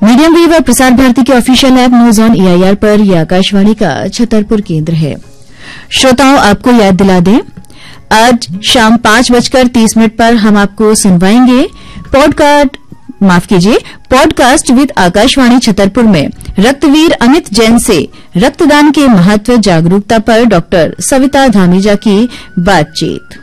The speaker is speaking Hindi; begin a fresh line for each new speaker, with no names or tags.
मीडियम वेव और प्रसार भारती के official app news on AIR पर यह आकाशवाणी का छतरपुर केंद्र है। श्रोताओं, आपको याद दिला दें, आज शाम 5:30 पर हम आपको सुनवाएंगे पॉडकास्ट विद आकाशवाणी छतरपुर में रक्तवीर अमित जैन से रक्तदान के महत्व जागरूकता पर डॉक्टर सविता धामीजा की बातचीत।